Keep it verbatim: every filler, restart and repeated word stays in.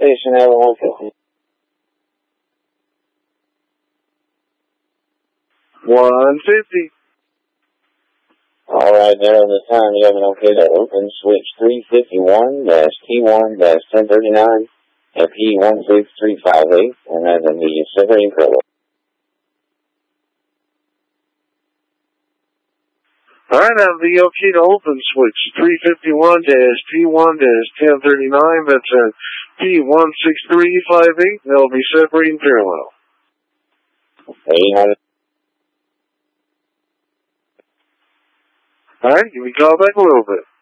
station L one fifty. one fifty. Alright, there on the time, you have an okay to open switch three fifty-one T one ten thirty-nine at P one six three five eight, and that's in the Severing Parallel. Alright, I have the okay to open switch three fifty-one T one ten thirty-nine, that's at P one six three five eight, they'll be separating parallel. eight hundred. Alright, give me a call back a little bit.